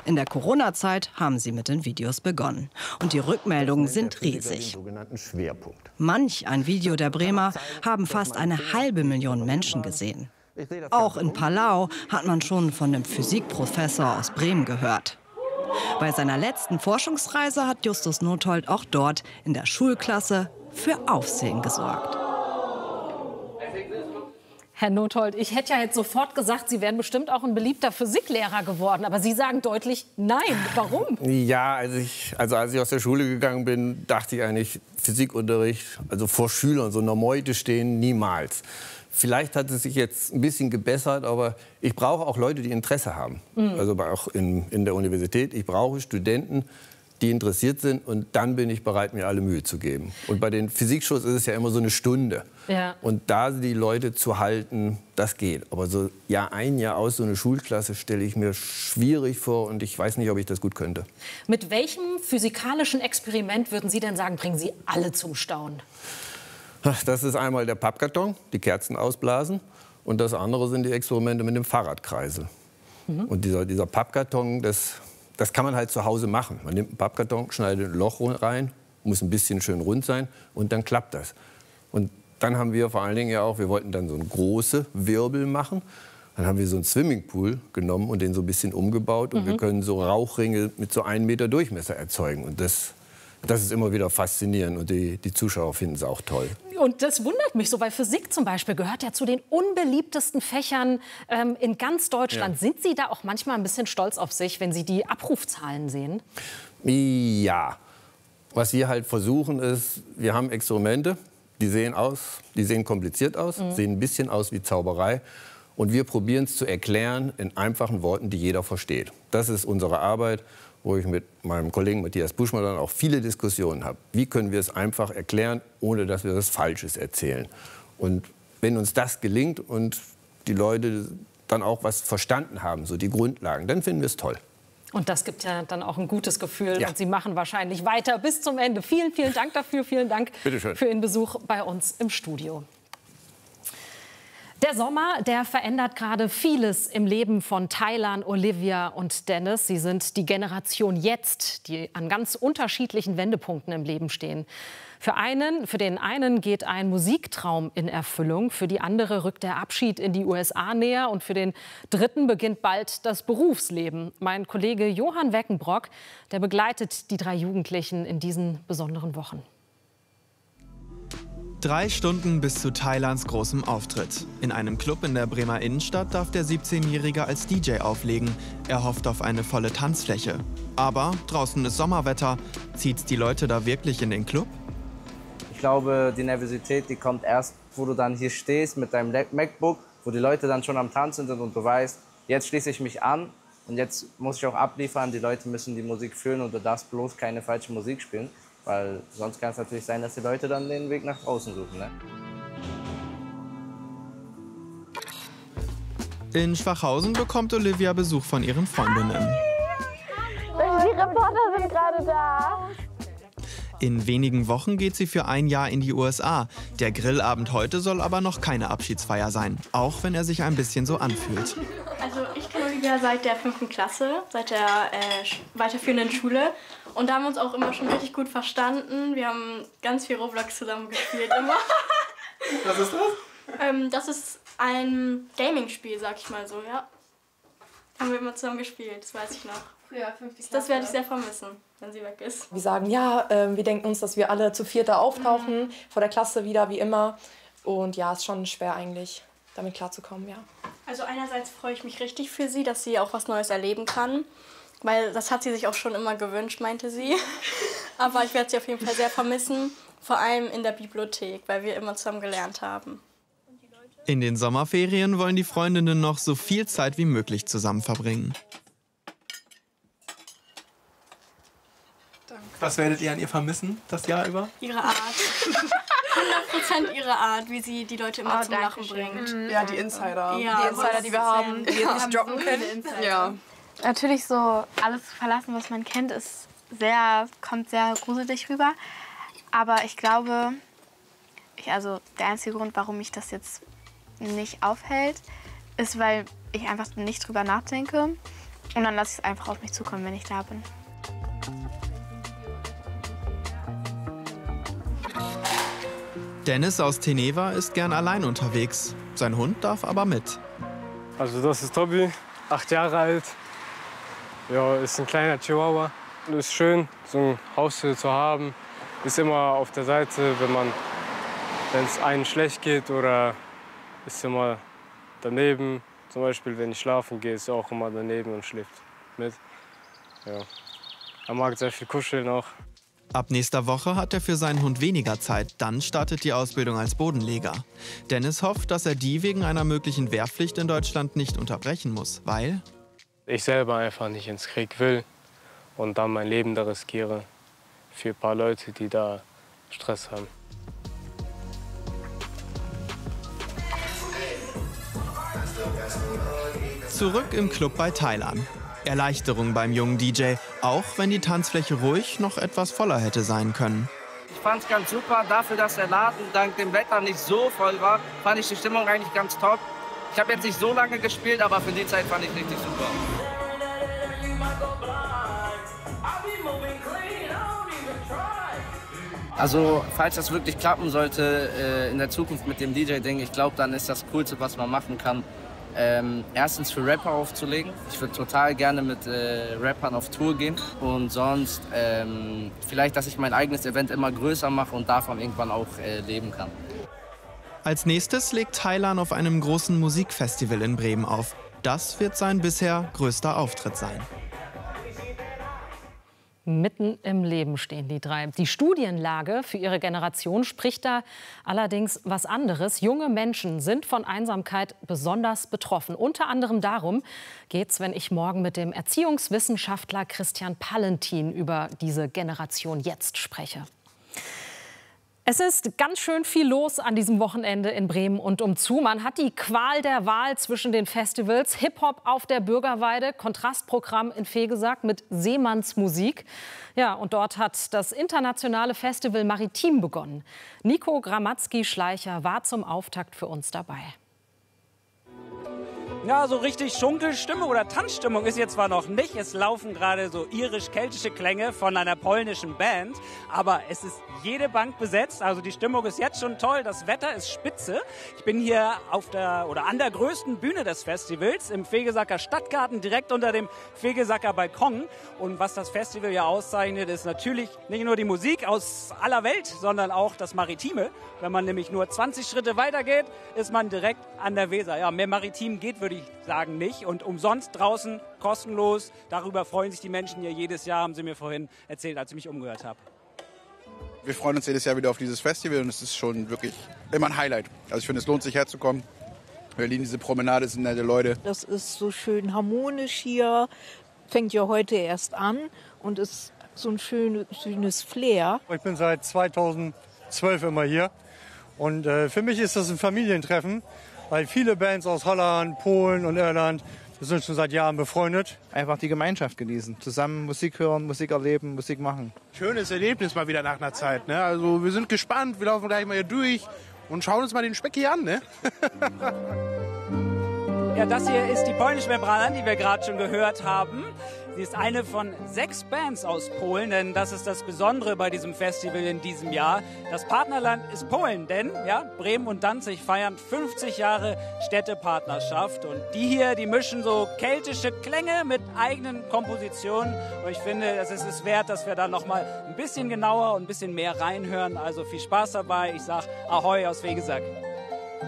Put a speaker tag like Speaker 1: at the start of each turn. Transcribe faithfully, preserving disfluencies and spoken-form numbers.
Speaker 1: In der Corona-Zeit haben sie mit den Videos begonnen. Und die Rückmeldungen sind riesig. Manch ein Video der Bremer haben fast eine halbe Million Menschen gesehen. Auch in Palau hat man schon von dem Physikprofessor aus Bremen gehört. Bei seiner letzten Forschungsreise hat Justus Nothold auch dort in der Schulklasse für Aufsehen gesorgt.
Speaker 2: Herr Nothold, ich hätte ja jetzt sofort gesagt, Sie wären bestimmt auch ein beliebter Physiklehrer geworden. Aber Sie sagen deutlich nein. Warum?
Speaker 3: Ja, als ich, also als ich aus der Schule gegangen bin, dachte ich eigentlich, Physikunterricht, also vor Schülern, so einer Meute stehen, niemals. Vielleicht hat es sich jetzt ein bisschen gebessert, aber ich brauche auch Leute, die Interesse haben. Mhm. Also auch in, in der Universität. Ich brauche Studenten, die interessiert sind, und dann bin ich bereit, mir alle Mühe zu geben. Und bei den Physikshows ist es ja immer so eine Stunde.
Speaker 2: Ja.
Speaker 3: Und da die Leute zu halten, das geht. Aber so Jahr ein, Jahr aus, so eine Schulklasse stelle ich mir schwierig vor, und ich weiß nicht, ob ich das gut könnte.
Speaker 2: Mit welchem physikalischen Experiment würden Sie denn sagen, bringen Sie alle zum Staunen?
Speaker 3: Das ist einmal der Pappkarton, die Kerzen ausblasen, und das andere sind die Experimente mit dem Fahrradkreisel. Mhm. Und dieser, dieser Pappkarton, das, das kann man halt zu Hause machen. Man nimmt einen Pappkarton, schneidet ein Loch rein, muss ein bisschen schön rund sein, und dann klappt das. Und dann haben wir vor allen Dingen ja auch, wir wollten dann so einen großen Wirbel machen. Dann haben wir so einen Swimmingpool genommen und den so ein bisschen umgebaut. Und mhm. wir können so Rauchringe mit so einem Meter Durchmesser erzeugen. Und das, das ist immer wieder faszinierend, und die, die Zuschauer finden es auch toll.
Speaker 2: Und das wundert mich so, weil Physik zum Beispiel gehört ja zu den unbeliebtesten Fächern ähm, in ganz Deutschland. Ja. Sind Sie da auch manchmal ein bisschen stolz auf sich, wenn Sie die Abrufzahlen sehen?
Speaker 3: Ja. Was wir halt versuchen ist, wir haben Experimente, die sehen aus, die sehen kompliziert aus, mhm. sehen ein bisschen aus wie Zauberei. Und wir probieren es zu erklären in einfachen Worten, die jeder versteht. Das ist unsere Arbeit, wo ich mit meinem Kollegen Matthias Buschmann dann auch viele Diskussionen habe. Wie können wir es einfach erklären, ohne dass wir was Falsches erzählen? Und wenn uns das gelingt und die Leute dann auch was verstanden haben, so die Grundlagen, dann finden wir es toll.
Speaker 2: Und das gibt ja dann auch ein gutes Gefühl.
Speaker 3: Ja.
Speaker 2: Und Sie machen wahrscheinlich weiter bis zum Ende. Vielen, vielen Dank dafür. Vielen Dank für Ihren Besuch bei uns im Studio. Der Sommer, der verändert gerade vieles im Leben von Taylan, Olivia und Dennis. Sie sind die Generation jetzt, die an ganz unterschiedlichen Wendepunkten im Leben stehen. Für einen, für den einen geht ein Musiktraum in Erfüllung, für die andere rückt der Abschied in die U S A näher und für den dritten beginnt bald das Berufsleben. Mein Kollege Johann Weckenbrock, der begleitet die drei Jugendlichen in diesen besonderen Wochen.
Speaker 4: Drei Stunden bis zu Taylans großem Auftritt. In einem Club in der Bremer Innenstadt darf der siebzehnjährige als D J auflegen. Er hofft auf eine volle Tanzfläche. Aber draußen ist Sommerwetter. Zieht's die Leute da wirklich in den Club?
Speaker 5: Ich glaube, die Nervosität, die kommt erst, wo du dann hier stehst mit deinem MacBook, wo die Leute dann schon am Tanzen sind und du weißt, jetzt schließe ich mich an und jetzt muss ich auch abliefern. Die Leute müssen die Musik fühlen und du darfst bloß keine falsche Musik spielen. Weil sonst kann es natürlich sein, dass die Leute dann den Weg nach draußen suchen. Ne?
Speaker 4: In Schwachhausen bekommt Olivia Besuch von ihren Freundinnen.
Speaker 6: Die Reporter sind gerade da.
Speaker 4: In wenigen Wochen geht sie für ein Jahr in die U S A. Der Grillabend heute soll aber noch keine Abschiedsfeier sein. Auch wenn er sich ein bisschen so anfühlt.
Speaker 6: Also ich kenne Olivia seit der fünften Klasse, seit der äh, weiterführenden Schule. Und da haben wir uns auch immer schon richtig gut verstanden. Wir haben ganz viel Roblox zusammen gespielt immer.
Speaker 7: Was ist das?
Speaker 6: Ähm, das ist ein Gaming-Spiel, sag ich mal so, ja. Haben wir immer zusammen gespielt, das weiß ich noch. Früher, fünfte Klasse. Das werde ich sehr vermissen, wenn sie weg ist.
Speaker 8: Wir sagen, ja, äh, wir denken uns, dass wir alle zu viert da auftauchen, mhm. vor der Klasse wieder, wie immer. Und ja, ist schon schwer eigentlich, damit klarzukommen, ja.
Speaker 6: Also einerseits freue ich mich richtig für sie, dass sie auch was Neues erleben kann. Weil das hat sie sich auch schon immer gewünscht, meinte sie. Aber ich werde sie auf jeden Fall sehr vermissen, vor allem in der Bibliothek, weil wir immer zusammen gelernt haben.
Speaker 4: In den Sommerferien wollen die Freundinnen noch so viel Zeit wie möglich zusammen verbringen.
Speaker 7: Was werdet ihr an ihr vermissen, das Jahr über?
Speaker 6: Ihre Art. hundert Prozent ihre Art, wie sie die Leute immer
Speaker 9: oh,
Speaker 6: zum Lachen bringt.
Speaker 9: Mhm. Ja, die Insider.
Speaker 6: Ja,
Speaker 9: die Insider, die wir haben, die wir nicht droppen können. Ja.
Speaker 10: Natürlich so alles verlassen, was man kennt, ist sehr, kommt sehr gruselig rüber. Aber ich glaube, ich, also der einzige Grund, warum mich das jetzt nicht aufhält, ist, weil ich einfach nicht drüber nachdenke. Und dann lasse ich es einfach auf mich zukommen, wenn ich da bin.
Speaker 4: Dennis aus Teneva ist gern allein unterwegs. Sein Hund darf aber mit.
Speaker 11: Also das ist Tobi, acht Jahre alt. Ja, ist ein kleiner Chihuahua. Ist schön, so ein Haustier zu haben. Ist immer auf der Seite, wenn man, wenn es einem schlecht geht, oder ist immer daneben. Zum Beispiel, wenn ich schlafen gehe, ist er auch immer daneben und schläft mit. Ja. Er mag sehr viel kuscheln auch.
Speaker 4: Ab nächster Woche hat er für seinen Hund weniger Zeit. Dann startet die Ausbildung als Bodenleger. Dennis hofft, dass er die wegen einer möglichen Wehrpflicht in Deutschland nicht unterbrechen muss, weil
Speaker 11: ich selber einfach nicht ins Krieg will und dann mein Leben da riskiere für ein paar Leute, die da Stress haben.
Speaker 4: Zurück im Club bei Thailand. Erleichterung beim jungen D J, auch wenn die Tanzfläche ruhig noch etwas voller hätte sein können.
Speaker 5: Ich fand es ganz super, dafür, dass der Laden dank dem Wetter nicht so voll war, fand ich die Stimmung eigentlich ganz top. Ich habe jetzt nicht so lange gespielt, aber für die Zeit fand ich richtig super. Also, falls das wirklich klappen sollte äh, in der Zukunft mit dem D J-Ding, ich glaube, dann ist das Coolste, was man machen kann, Ähm, erstens für Rapper aufzulegen. Ich würde total gerne mit äh, Rappern auf Tour gehen. Und sonst ähm, vielleicht, dass ich mein eigenes Event immer größer mache und davon irgendwann auch äh, leben kann.
Speaker 4: Als nächstes legt Thailand auf einem großen Musikfestival in Bremen auf. Das wird sein bisher größter Auftritt sein.
Speaker 2: Mitten im Leben stehen die drei. Die Studienlage für ihre Generation spricht da allerdings was anderes. Junge Menschen sind von Einsamkeit besonders betroffen. Unter anderem darum geht es, wenn ich morgen mit dem Erziehungswissenschaftler Christian Pallentin über diese Generation jetzt spreche. Es ist ganz schön viel los an diesem Wochenende in Bremen und umzu. Man hat die Qual der Wahl zwischen den Festivals. Hip-Hop auf der Bürgerweide, Kontrastprogramm in Vegesack mit Seemannsmusik. Ja, und dort hat das internationale Festival Maritim begonnen. Nico Gramatzki-Schleicher war zum Auftakt für uns dabei.
Speaker 12: Ja, so richtig Schunkelstimmung oder Tanzstimmung ist jetzt zwar noch nicht. Es laufen gerade so irisch-keltische Klänge von einer polnischen Band. Aber es ist jede Bank besetzt. Also die Stimmung ist jetzt schon toll. Das Wetter ist spitze. Ich bin hier auf der oder an der größten Bühne des Festivals im Vegesacker Stadtgarten, direkt unter dem Vegesacker Balkon. Und was das Festival ja auszeichnet, ist natürlich nicht nur die Musik aus aller Welt, sondern auch das Maritime. Wenn man nämlich nur zwanzig Schritte weitergeht, ist man direkt an der Weser. Ja, mehr Maritim geht, würde ich sagen, nicht. Und umsonst draußen, kostenlos. Darüber freuen sich die Menschen hier jedes Jahr, haben sie mir vorhin erzählt, als ich mich umgehört habe.
Speaker 13: Wir freuen uns jedes Jahr wieder auf dieses Festival und es ist schon wirklich immer ein Highlight. Also ich finde, es lohnt sich herzukommen. Wir lieben diese Promenade, sind nette Leute.
Speaker 14: Das ist so schön harmonisch hier. Fängt ja heute erst an und ist so ein schön, schönes Flair.
Speaker 15: Ich bin seit zweitausendzwölf immer hier und äh, für mich ist das ein Familientreffen, weil viele Bands aus Holland, Polen und Irland sind schon seit Jahren befreundet.
Speaker 16: Einfach die Gemeinschaft genießen, zusammen Musik hören, Musik erleben, Musik machen.
Speaker 17: Schönes Erlebnis mal wieder nach einer Zeit. Ne? Also wir sind gespannt, wir laufen gleich mal hier durch und schauen uns mal den Speck hier an. Ne?
Speaker 12: Ja, das hier ist die polnische Membrana, die wir gerade schon gehört haben. Sie ist eine von sechs Bands aus Polen, denn das ist das Besondere bei diesem Festival in diesem Jahr. Das Partnerland ist Polen, denn ja, Bremen und Danzig feiern fünfzig Jahre Städtepartnerschaft. Und die hier, die mischen so keltische Klänge mit eigenen Kompositionen. Und ich finde, es ist es wert, dass wir da noch mal ein bisschen genauer und ein bisschen mehr reinhören. Also viel Spaß dabei. Ich sag Ahoi aus Vegesack.